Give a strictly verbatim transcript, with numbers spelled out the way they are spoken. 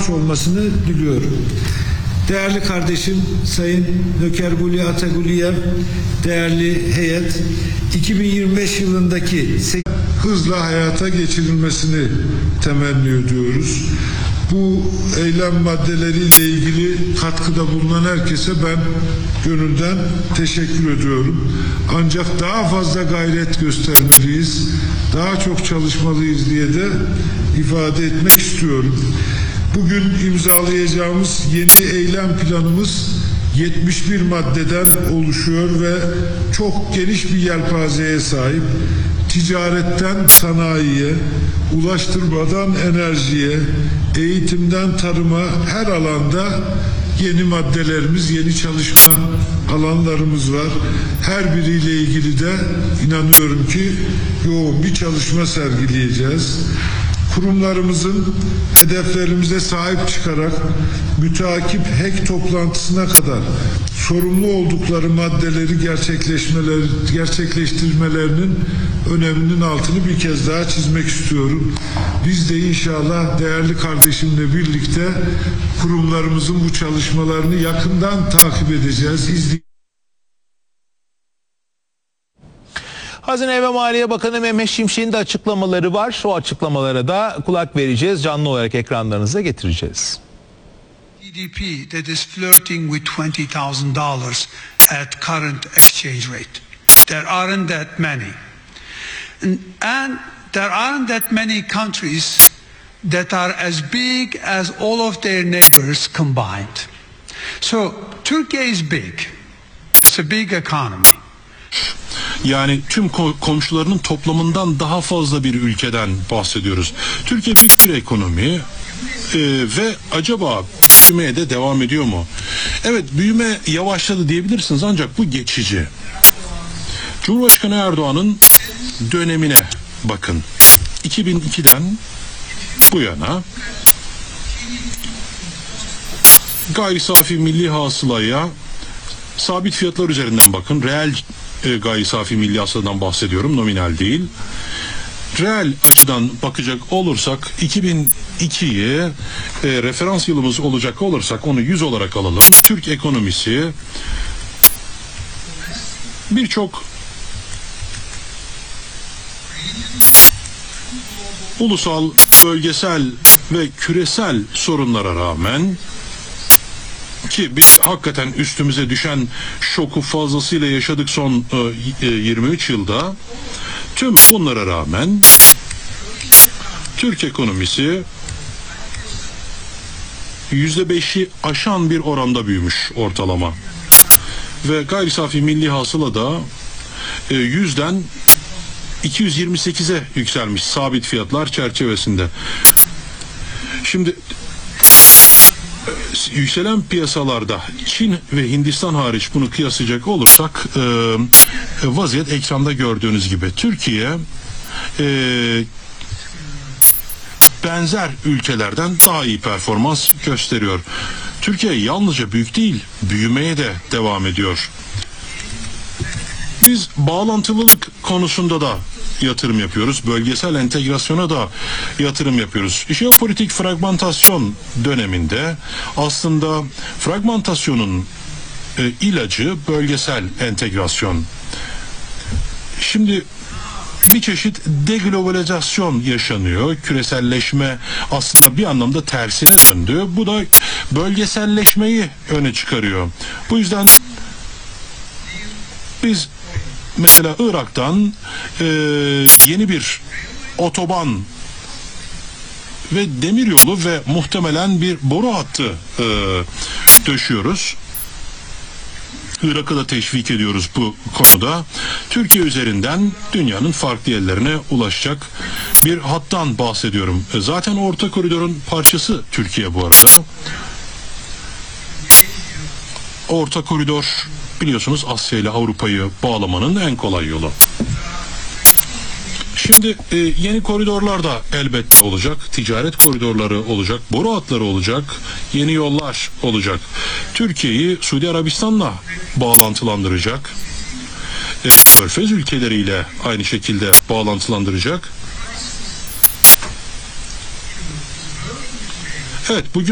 olmasını diliyorum. Değerli kardeşim Sayın Nökerguli Ataguliyev, değerli heyet, iki bin yirmi beş yılındaki hızla hayata geçirilmesini temenni ediyoruz. Bu eylem maddeleriyle ilgili katkıda bulunan herkese ben gönülden teşekkür ediyorum. Ancak daha fazla gayret göstermeliyiz, daha çok çalışmalıyız diye de ifade etmek istiyorum. Bugün imzalayacağımız yeni eylem planımız yetmiş bir maddeden oluşuyor ve çok geniş bir yelpazeye sahip. Ticaretten sanayiye, ulaştırmadan enerjiye, eğitimden tarıma her alanda yeni maddelerimiz, yeni çalışma alanlarımız var. Her biriyle ilgili de inanıyorum ki yoğun bir çalışma sergileyeceğiz. Kurumlarımızın hedeflerimize sahip çıkarak müteakip H E K toplantısına kadar sorumlu oldukları maddeleri gerçekleşmeleri, gerçekleştirmelerinin öneminin altını bir kez daha çizmek istiyorum. Biz de inşallah değerli kardeşimle birlikte kurumlarımızın bu çalışmalarını yakından takip edeceğiz, izleyeceğiz. Hazine ve Maliye Bakanı Mehmet Şimşek'in de açıklamaları var. O açıklamalara da kulak vereceğiz. Canlı olarak ekranlarınıza getireceğiz. G D P that is flirting with twenty thousand dollars at current exchange rate. There aren't that many. And, and there aren't that many countries that are as big as all of their neighbors combined. So Turkey is big. It's a big economy. Yani tüm komşularının toplamından daha fazla bir ülkeden bahsediyoruz. Türkiye büyük bir ekonomi e, ve acaba büyümeye de devam ediyor mu? Evet, büyüme yavaşladı diyebilirsiniz ancak bu geçici. Cumhurbaşkanı Erdoğan'ın dönemine bakın. iki bin ikiden bu yana gayri safi milli hasılaya sabit fiyatlar üzerinden bakın. Reel e, gayri safi milli hasıladan bahsediyorum, nominal değil. Reel açıdan bakacak olursak iki bin ikiyi e, referans yılımız olacak olursak onu yüz olarak alalım. Türk ekonomisi birçok ulusal, bölgesel ve küresel sorunlara rağmen, ki biz hakikaten üstümüze düşen şoku fazlasıyla yaşadık son e, yirmi üç yılda, tüm bunlara rağmen Türk ekonomisi yüzde beşi aşan bir oranda büyümüş ortalama. Ve gayri safi milli hasıla da e, yüzden iki yüz yirmi sekize yükselmiş sabit fiyatlar çerçevesinde. Şimdi yükselen piyasalarda Çin ve Hindistan hariç bunu kıyaslayacak olursak e, vaziyet ekranda gördüğünüz gibi. Türkiye e, benzer ülkelerden daha iyi performans gösteriyor. Türkiye yalnızca büyük değil, büyümeye de devam ediyor. Biz bağlantılılık konusunda da yatırım yapıyoruz. Bölgesel entegrasyona da yatırım yapıyoruz. Jeopolitik fragmentasyon döneminde aslında fragmentasyonun e, ilacı bölgesel entegrasyon. Şimdi bir çeşit deglobalizasyon yaşanıyor. Küreselleşme aslında bir anlamda tersine döndü. Bu da bölgeselleşmeyi öne çıkarıyor. Bu yüzden biz mesela Irak'tan e, yeni bir otoban ve demiryolu ve muhtemelen bir boru hattı e, döşüyoruz. Irak'ı da teşvik ediyoruz bu konuda. Türkiye üzerinden dünyanın farklı yerlerine ulaşacak bir hattan bahsediyorum. E, zaten Orta Koridor'un parçası Türkiye bu arada. Orta Koridor biliyorsunuz Asya ile Avrupa'yı bağlamanın en kolay yolu. Şimdi e, yeni koridorlar da elbette olacak. Ticaret koridorları olacak. Boru hatları olacak. Yeni yollar olacak. Türkiye'yi Suudi Arabistan'la bağlantılandıracak. E, Körfez ülkeleriyle aynı şekilde bağlantılandıracak. Evet, bugün